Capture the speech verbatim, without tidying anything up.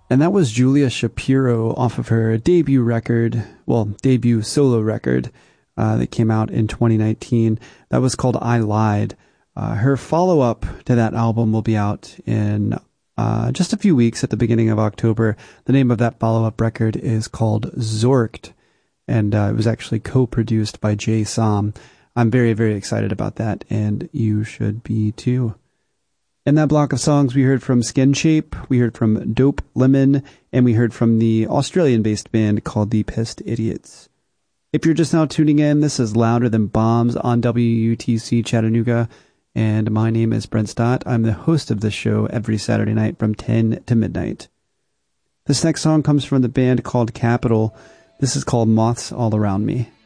And that was Julia Shapiro off of her debut record, well, debut solo record uh, that came out in twenty nineteen. That was called I Lied. Uh, her follow-up to that album will be out in uh, just a few weeks at the beginning of October. The name of that follow-up record is called Zorkt, and uh, it was actually co-produced by Jay Som. I'm very, very excited about that, and you should be too. In that block of songs, we heard from Skin Shape, we heard from Dope Lemon, and we heard from the Australian-based band called the Pissed Idiots. If you're just now tuning in, this is Louder Than Bombs on W U T C Chattanooga, and my name is Brent Stott. I'm the host of this show every Saturday night from ten to midnight. This next song comes from the band called Capital. This is called Moths All Around Me.